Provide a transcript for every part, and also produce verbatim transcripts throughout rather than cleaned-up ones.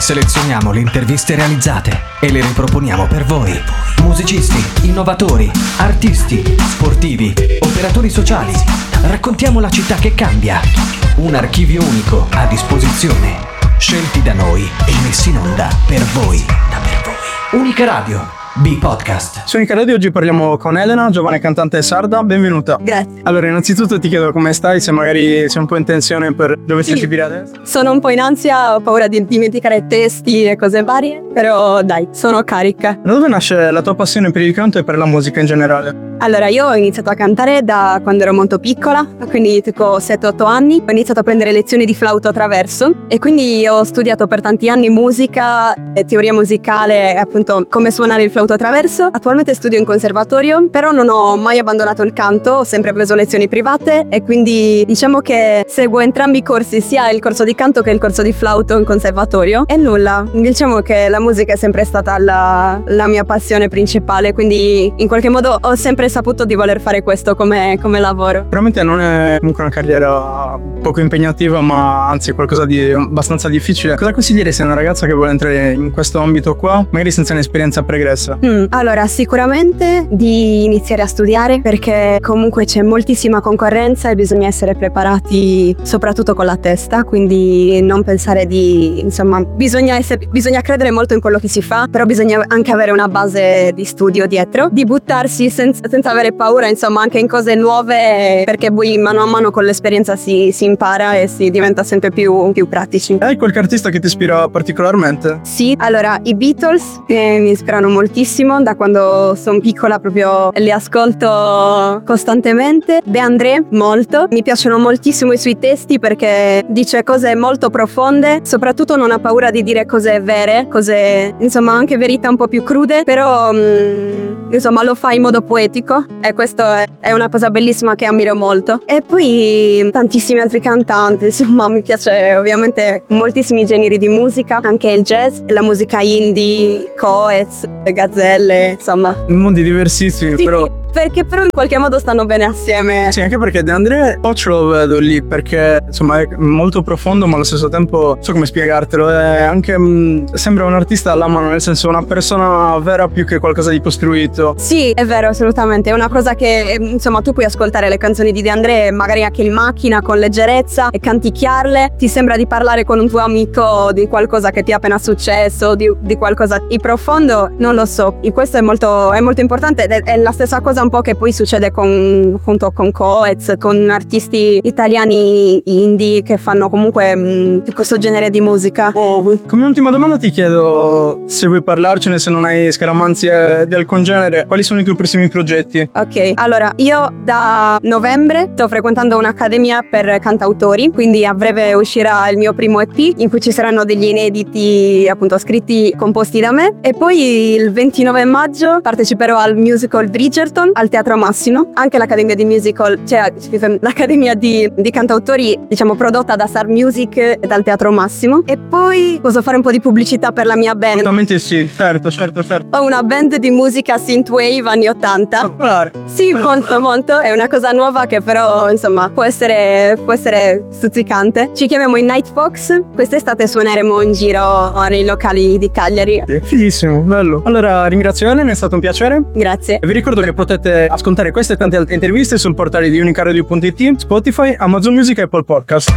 Selezioniamo le interviste realizzate e le riproponiamo per voi. Musicisti, innovatori, artisti, sportivi, operatori sociali. Raccontiamo la città che cambia. Un archivio unico a disposizione. Scelti da noi e messi in onda per voi. Da per voi. Unica Radio. B-Podcast. Su Unica Radio oggi parliamo con Elena, giovane cantante sarda, benvenuta. Grazie. Allora, innanzitutto ti chiedo come stai, se magari sei un po' in tensione per dove Sì. ti esibire adesso. Sono un po' in ansia, ho paura di dimenticare testi e cose varie, però dai, sono carica. Da dove nasce la tua passione per il canto e per la musica in generale? Allora, io ho iniziato a cantare da quando ero molto piccola, quindi tipo sette otto anni. Ho iniziato a prendere lezioni di flauto a traverso e quindi ho studiato per tanti anni musica e teoria musicale, appunto come suonare il flauto a traverso. Attualmente studio in conservatorio, però non ho mai abbandonato il canto, ho sempre preso lezioni private e quindi diciamo che seguo entrambi i corsi, sia il corso di canto che il corso di flauto in conservatorio. E nulla, diciamo che la musica è sempre stata la, la mia passione principale, quindi in qualche modo ho sempre saputo di voler fare questo come, come lavoro. Veramente non è comunque una carriera poco impegnativa, ma anzi qualcosa di abbastanza difficile. Cosa consiglieresti a una ragazza che vuole entrare in questo ambito qua, magari senza un'esperienza pregressa? Mm, allora, sicuramente di iniziare a studiare, perché comunque c'è moltissima concorrenza e bisogna essere preparati soprattutto con la testa, quindi non pensare di, insomma, bisogna, essere, bisogna credere molto in quello che si fa, però bisogna anche avere una base di studio dietro, di buttarsi senza, senza avere paura, insomma, anche in cose nuove, perché poi mano a mano con l'esperienza si, si impara e si diventa sempre più, più pratici. Hai qualche artista che ti ispira particolarmente? Sì, allora i Beatles eh, mi ispirano moltissimo, da quando sono piccola proprio li ascolto costantemente. De André molto, mi piacciono moltissimo i suoi testi perché dice cose molto profonde, soprattutto non ha paura di dire cose vere, cose insomma anche verità un po' più crude, però mh, insomma lo fa in modo poetico e questo è, è una cosa bellissima che ammiro molto. E poi tantissimi altri cantanti, insomma mi piace ovviamente moltissimi generi di musica, anche il jazz, la musica indie, Coez, Gazzelle, insomma. Mondi diversissimi, Sì, però... perché però in qualche modo stanno bene assieme. Sì, anche perché De André o ce lo vedo lì perché insomma è molto profondo, ma allo stesso tempo non so come spiegartelo, è anche mh, sembra un artista alla mano, nel senso una persona vera più che qualcosa di costruito. Sì, è vero, assolutamente, è una cosa che insomma tu puoi ascoltare le canzoni di De André magari anche in macchina con leggerezza e canticchiarle, ti sembra di parlare con un tuo amico di qualcosa che ti è appena successo, di, di qualcosa di profondo, non lo so, e questo è molto, è molto importante ed è, è la stessa cosa un po' che poi succede con, appunto, con Coez, con artisti italiani indie che fanno comunque mh, questo genere di musica. Come ultima domanda ti chiedo se vuoi parlarcene, se non hai scaramanzie di alcun genere, quali sono i tuoi prossimi progetti? Ok, allora io da novembre sto frequentando un'accademia per cantautori, quindi a breve uscirà il mio primo E P in cui ci saranno degli inediti appunto scritti composti da me, e poi il ventinove maggio parteciperò al musical Bridgerton al Teatro Massimo, anche l'accademia di musical, cioè l'accademia di, di cantautori diciamo prodotta da Star Music e dal Teatro Massimo. E poi posso fare un po' di pubblicità per la mia band. Assolutamente sì, certo, certo, certo. Ho una band di musica synthwave anni ottanta. Popolare. Sì, molto molto, è una cosa nuova che però insomma può essere, può essere stuzzicante. Ci chiamiamo i Night Fox, quest'estate suoneremo in giro nei locali di Cagliari. Fighissimo, bello. Allora ringrazio Elena, è stato un piacere. Grazie. Vi ricordo che potete ascoltare queste e tante altre interviste sul portale di unicaradio punto it, Spotify, Amazon Music e Apple Podcast.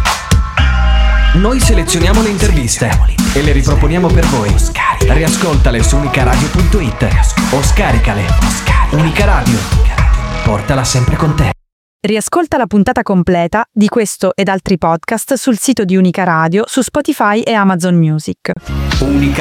Noi selezioniamo le interviste e le riproponiamo per voi. Riascoltale su unicaradio punto it o scaricale. Unica Radio. Portala sempre con te. Riascolta la puntata completa di questo ed altri podcast sul sito di Unica Radio, su Spotify e Amazon Music. Unica